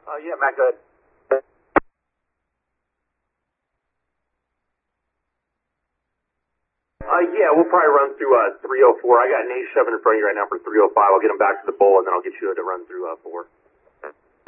Yeah, Matt, go ahead. Yeah, we'll probably run through 304. I got an A7 in front of you right now for 305. I'll get them back to the bowl, and then I'll get you to run through 4.